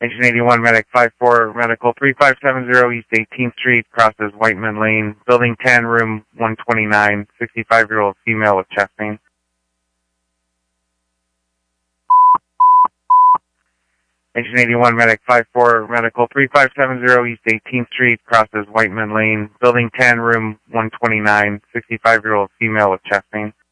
Patient 81, Medic 54, Medical 3570 East 18th Street, crosses Whiteman Lane, Building 10, Room 129, 65-year-old female with chest pain. Patient 81, Medic 54, Medical 3570 East 18th Street, crosses Whiteman Lane, Building 10, Room 129, 65-year-old female with chest pain.